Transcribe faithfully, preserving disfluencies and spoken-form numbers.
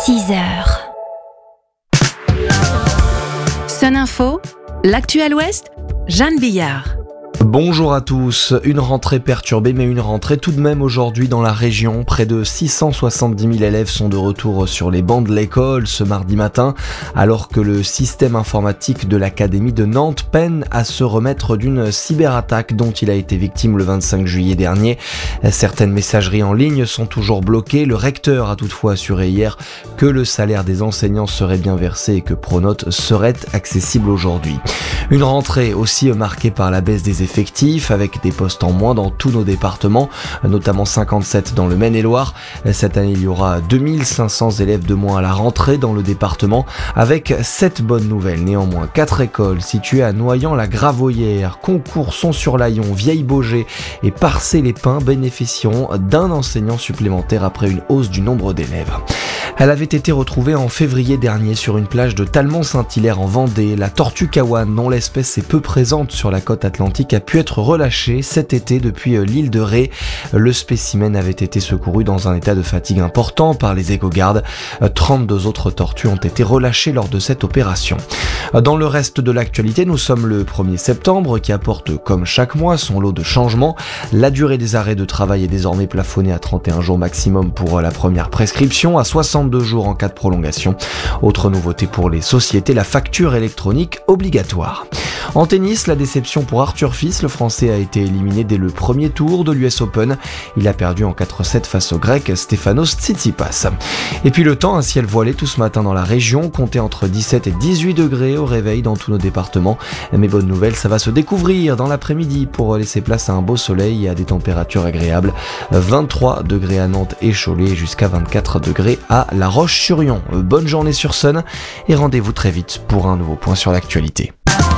six heures. Sun Info, l'actu à l'Ouest, Jeanne Billard. Bonjour à tous. Une rentrée perturbée, mais une rentrée tout de même aujourd'hui dans la région. Près de six cent soixante-dix mille élèves sont de retour sur les bancs de l'école ce mardi matin, alors que le système informatique de l'Académie de Nantes peine à se remettre d'une cyberattaque dont il a été victime le vingt-cinq juillet dernier. Certaines messageries en ligne sont toujours bloquées. Le recteur a toutefois assuré hier que le salaire des enseignants serait bien versé et que Pronote serait accessible aujourd'hui. Une rentrée aussi marquée par la baisse des effectifs, avec des postes en moins dans tous nos départements, notamment cinquante-sept dans le Maine-et-Loire. Cette année, il y aura deux mille cinq cents élèves de moins à la rentrée dans le département, avec sept bonnes nouvelles. Néanmoins, quatre écoles situées à Noyant-la-Gravoyère, Concourson-sur-Layon, Vieille-Baugé et Parcé-les-Pins bénéficieront d'un enseignant supplémentaire après une hausse du nombre d'élèves. Elle avait été retrouvée en février dernier sur une plage de Talmont-Saint-Hilaire en Vendée. La tortue kawan, dont l'espèce est peu présente sur la côte atlantique, a pu être relâchée cet été depuis l'île de Ré. Le spécimen avait été secouru dans un état de fatigue important par les éco-gardes. trente-deux autres tortues ont été relâchées lors de cette opération. Dans le reste de l'actualité, nous sommes le premier septembre qui apporte, comme chaque mois, son lot de changements. La durée des arrêts de travail est désormais plafonnée à trente et un jours maximum pour la première prescription, à soixante-deux jours en cas de prolongation. Autre nouveauté pour les sociétés, la facture électronique obligatoire. En tennis, la déception pour Arthur Fils, le Français a été éliminé dès le premier tour de l'U S Open. Il a perdu en quatre sept face au Grec Stefanos Tsitsipas. Et puis le temps, un ciel voilé tout ce matin dans la région, comptez entre dix-sept et dix-huit degrés au réveil dans tous nos départements. Mais bonne nouvelle, ça va se découvrir dans l'après-midi pour laisser place à un beau soleil et à des températures agréables. vingt-trois degrés à Nantes et Cholet, jusqu'à vingt-quatre degrés à La Roche-sur-Yon. Bonne journée sur Sun et rendez-vous très vite pour un nouveau point sur l'actualité.